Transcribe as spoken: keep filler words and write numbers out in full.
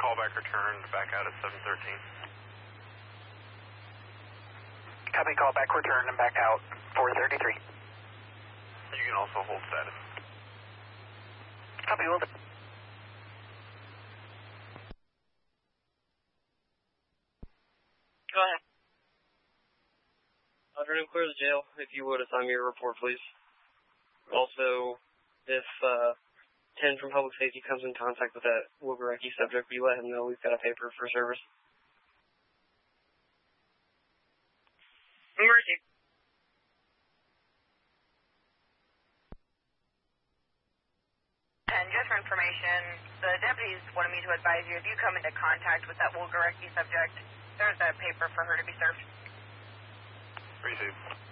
callback return back out at seven thirteen. Copy, callback return and back out four thirty-three. You can also hold status. Copy, hold it. Go ahead. Alternative clear the jail. If you would, assign me a report, please. Also, if uh, ten from Public Safety comes in contact with that Wilgorecki subject, will you let him know we've got a paper for service? Emergency. And just for information, the deputies wanted me to advise you, if you come into contact with that Wilgorecki subject, there's a paper for her to be served. Received.